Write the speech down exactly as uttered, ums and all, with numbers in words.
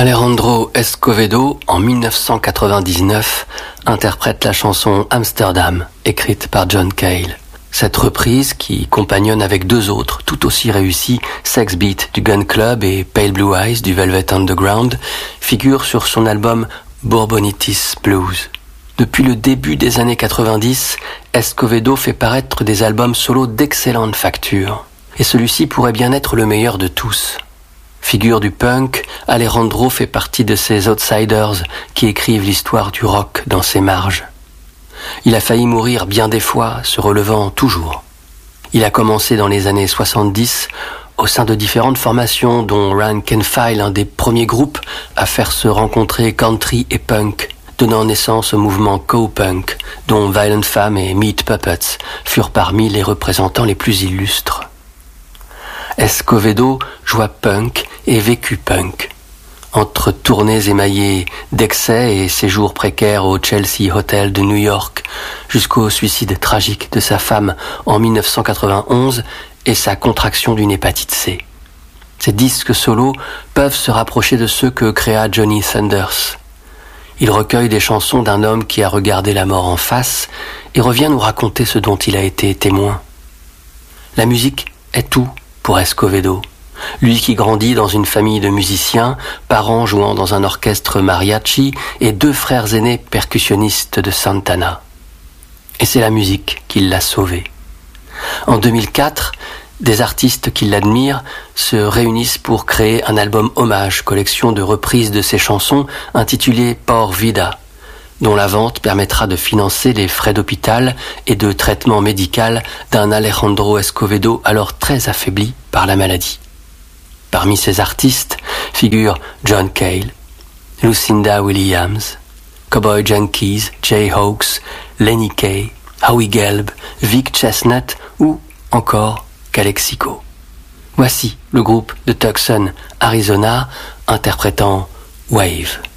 Alejandro Escovedo, en dix-neuf cent quatre-vingt-dix-neuf, interprète la chanson Amsterdam, écrite par John Cale. Cette reprise, qui compagnonne avec deux autres tout aussi réussis, Sex Beat du Gun Club et Pale Blue Eyes du Velvet Underground, figure sur son album Bourbonitis Blues. Depuis le début des années quatre-vingt-dix, Escovedo fait paraître des albums solo d'excellente facture. Et celui-ci pourrait bien être le meilleur de tous. Figure du punk, Alejandro fait partie de ces outsiders qui écrivent l'histoire du rock dans ses marges. Il a failli mourir bien des fois, se relevant toujours. Il a commencé dans les années soixante-dix au sein de différentes formations, dont Rank and File, un des premiers groupes à faire se rencontrer country et punk, donnant naissance au mouvement co-punk, dont Violent Femmes et Meat Puppets furent parmi les représentants les plus illustres. Escovedo joua punk et vécut punk. Entre tournées émaillées d'excès et séjours précaires au Chelsea Hotel de New York, jusqu'au suicide tragique de sa femme en dix-neuf cent quatre-vingt-onze et sa contraction d'une hépatite C. Ces disques solos peuvent se rapprocher de ceux que créa Johnny Thunders. Il recueille des chansons d'un homme qui a regardé la mort en face et revient nous raconter ce dont il a été témoin. La musique est tout pour Escovedo, lui qui grandit dans une famille de musiciens, parents jouant dans un orchestre mariachi et deux frères aînés percussionnistes de Santana. Et c'est la musique qui l'a sauvé. En deux mille quatre, des artistes qui l'admirent se réunissent pour créer un album hommage, collection de reprises de ses chansons intitulé Por Vida, dont la vente permettra de financer les frais d'hôpital et de traitement médical d'un Alejandro Escovedo alors très affaibli par la maladie. Parmi ces artistes figurent John Cale, Lucinda Williams, Cowboy Junkies, Jay Hawkes, Lenny Kaye, Howie Gelb, Vic Chestnut ou encore Calexico. Voici le groupe de Tucson, Arizona, interprétant Wave.